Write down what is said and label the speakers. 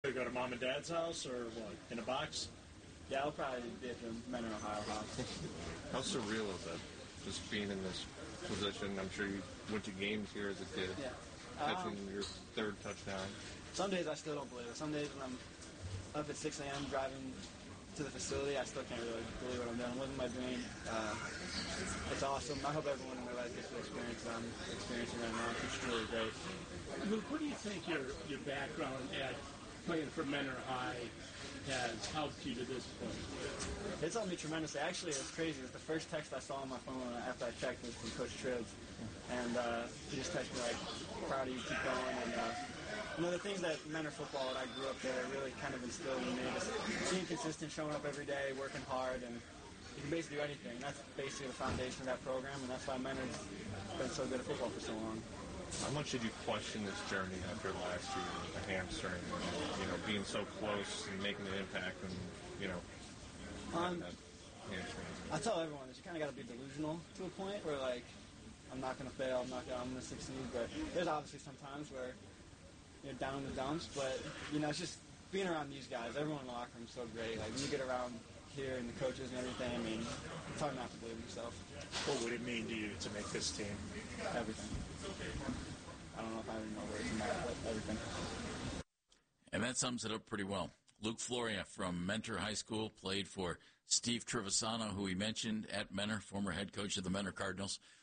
Speaker 1: They go to mom and dad's house or what? In a box?
Speaker 2: Yeah, I'll probably be at the Mentor, Ohio house.
Speaker 3: How surreal is that? Just being in this position. I'm sure you went to games here as a kid.
Speaker 2: Yeah.
Speaker 3: Catching your third touchdown.
Speaker 2: Some days I still don't believe it. Some days when I'm up at 6 a.m. driving to the facility, I still can't really believe what I'm doing. I'm living my dream. It's awesome. I hope everyone in their life gets to experience what I'm experiencing right now. It's truly great.
Speaker 4: Luke, what do you think your background at playing for Mentor High has helped you to this point?
Speaker 2: It's helped me tremendously. Actually, it was crazy. It was the first text I saw on my phone after I checked was from Coach Tribs. And he just texted me, like, proud of you, keep going. And, the things that Mentor football, when I grew up there, really kind of instilled in me. Just being consistent, showing up every day, working hard, and you can basically do anything. And that's basically the foundation of that program, and that's why Mentor's been so good at football for so long.
Speaker 3: How much did you question this journey after last year with the hamstring, and, being so close and making an impact and, having that hamstring?
Speaker 2: I tell everyone that you kind of got to be delusional to a point where, like, I'm not going to fail, I'm going to succeed, but there's obviously some times where you're down in the dumps, but, it's just being around these guys. Everyone in the locker room is so great. Like, when you get around here and the coaches and everything, I mean, it's hard not to believe in yourself.
Speaker 1: What would it mean to you to make this team?
Speaker 2: Everything. I don't know if I even know words in that, but everything.
Speaker 5: And that sums it up pretty well. Luke Floria from Mentor High School played for Steve Trevisano, who he mentioned at Mentor, former head coach of the Mentor Cardinals.